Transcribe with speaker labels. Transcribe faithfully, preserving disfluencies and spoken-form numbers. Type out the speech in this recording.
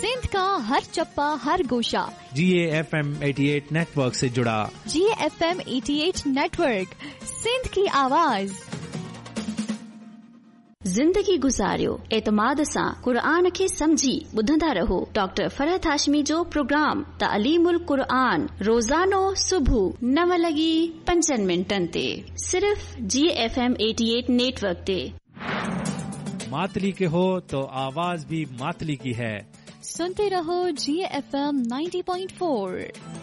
Speaker 1: सिंध का हर चप्पा हर गोशा
Speaker 2: जी A F M अठासी नेटवर्क से जुड़ा।
Speaker 1: जी ए एफ एम अठासी नेटवर्क, सिंध की आवाज।
Speaker 3: ज़िंदगी गुज़ारियो एतमाद सां क़ुरान खे समझी ॿुधंदा रहो। डॉक्टर फरहत हाशमी जो प्रोग्राम तालीमुल क़ुरान रोज़ानो सुबुह नव लॻी पंजनि मिंटनि ते सिर्फ़ जी एफ एम अठासी नेटवर्क ते।
Speaker 2: मातली के हो तो आवाज भी मातली की है।
Speaker 1: सुनते रहो जी एफ एम नब्बे पॉइंट चार।